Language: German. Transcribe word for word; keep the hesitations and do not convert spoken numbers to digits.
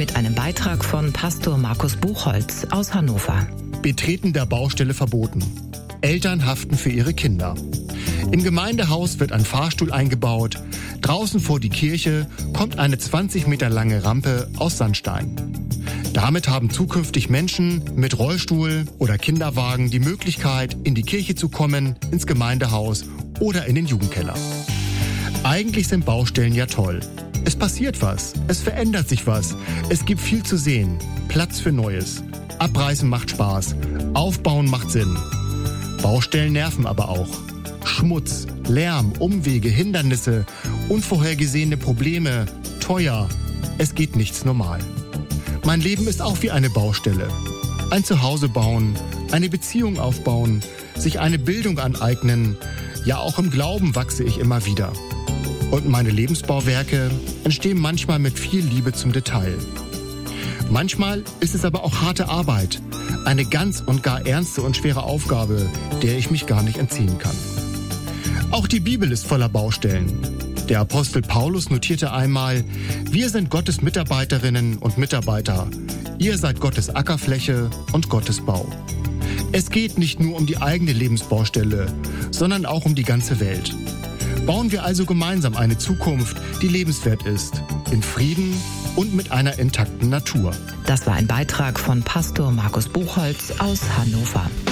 mit einem Beitrag von Pastor Markus Buchholz aus Hannover. Betreten der Baustelle verboten. Eltern haften für ihre Kinder. Im Gemeindehaus wird ein Fahrstuhl eingebaut. Draußen vor die Kirche kommt eine zwanzig Meter lange Rampe aus Sandstein. Damit haben zukünftig Menschen mit Rollstuhl oder Kinderwagen die Möglichkeit, in die Kirche zu kommen, ins Gemeindehaus oder in den Jugendkeller. Eigentlich sind Baustellen ja toll. Es passiert was, es verändert sich was, es gibt viel zu sehen, Platz für Neues. Abreißen macht Spaß, Aufbauen macht Sinn. Baustellen nerven aber auch. Schmutz, Lärm, Umwege, Hindernisse, unvorhergesehene Probleme, teuer. Es geht nichts normal. Mein Leben ist auch wie eine Baustelle. Ein Zuhause bauen, eine Beziehung aufbauen, sich eine Bildung aneignen. Ja, auch im Glauben wachse ich immer wieder. Und meine Lebensbauwerke entstehen manchmal mit viel Liebe zum Detail. Manchmal ist es aber auch harte Arbeit, eine ganz und gar ernste und schwere Aufgabe, der ich mich gar nicht entziehen kann. Auch die Bibel ist voller Baustellen. Der Apostel Paulus notierte einmal: Wir sind Gottes Mitarbeiterinnen und Mitarbeiter. Ihr seid Gottes Ackerfläche und Gottes Bau. Es geht nicht nur um die eigene Lebensbaustelle, sondern auch um die ganze Welt. Bauen wir also gemeinsam eine Zukunft, die lebenswert ist, in Frieden und mit einer intakten Natur. Das war ein Beitrag von Pastor Markus Buchholz aus Hannover.